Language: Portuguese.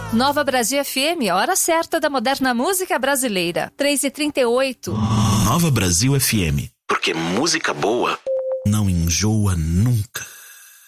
Nova Brasil FM, a hora certa da moderna música brasileira. 3h38. Nova Brasil FM, porque música boa não enjoa nunca.